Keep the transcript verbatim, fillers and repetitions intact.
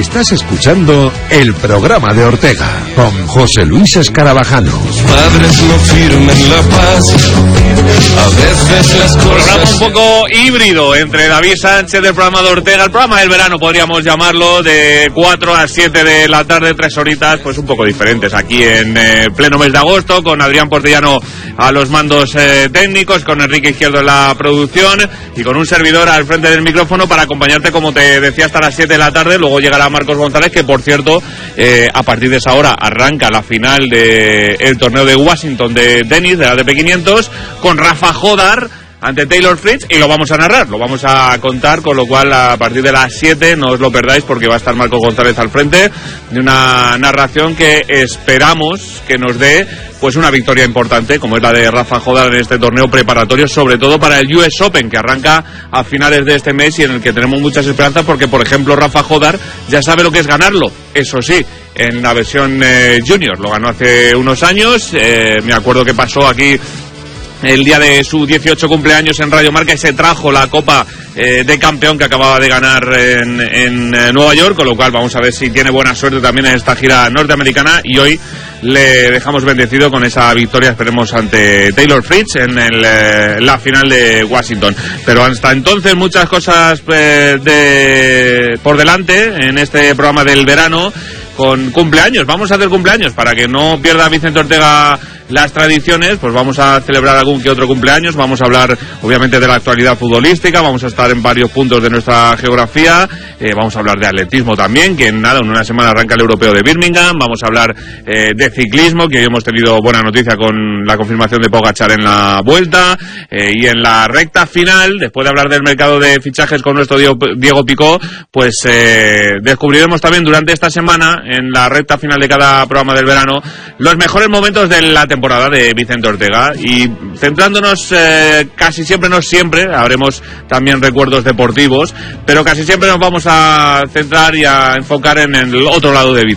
Estás escuchando el programa de Ortega con José Luis Escarabajano. Padres no firmen la paz. A veces las cosas... Programa un poco híbrido entre David Sánchez del programa de Ortega, el programa del verano podríamos llamarlo, de cuatro a siete de la tarde, tres horitas pues un poco diferentes aquí en eh, pleno mes de agosto, con Adrián Portellano a los mandos eh, técnicos, con Enrique Izquierdo en la producción y con un servidor al frente del micrófono para acompañarte, como te decía, hasta las siete de la tarde. Luego llegará Marcos González, que por cierto eh, a partir de esa hora arranca la final del torneo de Washington de tenis de la A T P quinientos con Rafa Jodar ante Taylor Fritz, y lo vamos a narrar, lo vamos a contar, con lo cual a partir de las siete no os lo perdáis, porque va a estar Marcos González al frente de una narración que esperamos que nos dé pues una victoria importante, como es la de Rafa Jodar en este torneo preparatorio, sobre todo para el U S Open, que arranca a finales de este mes y en el que tenemos muchas esperanzas, porque por ejemplo Rafa Jodar ya sabe lo que es ganarlo, eso sí, en la versión eh, junior, lo ganó hace unos años, eh, me acuerdo que pasó aquí el día de su dieciocho cumpleaños en Radio Marca y se trajo la copa eh, de campeón que acababa de ganar en, en eh, Nueva York, con lo cual vamos a ver si tiene buena suerte también en esta gira norteamericana, y hoy le dejamos bendecido con esa victoria, esperemos, ante Taylor Fritz en el, eh, la final de Washington. Pero hasta entonces muchas cosas eh, de, por delante en este programa del verano, con cumpleaños. Vamos a hacer cumpleaños para que no pierda Vicente Ortega las tradiciones, pues vamos a celebrar algún que otro cumpleaños, vamos a hablar obviamente de la actualidad futbolística, vamos a estar en varios puntos de nuestra geografía, eh, vamos a hablar de atletismo también, que en nada, en una semana arranca el europeo de Birmingham, vamos a hablar eh, de ciclismo, que hoy hemos tenido buena noticia con la confirmación de Pogačar en la vuelta, eh, y en la recta final, después de hablar del mercado de fichajes con nuestro Diego, Diego Picó, pues eh, descubriremos también durante esta semana, en la recta final de cada programa del verano, los mejores momentos de la temporada temporada de Vicente Ortega, y centrándonos eh, casi siempre, no siempre, habremos también recuerdos deportivos, pero casi siempre nos vamos a centrar y a enfocar en el otro lado de Vicente.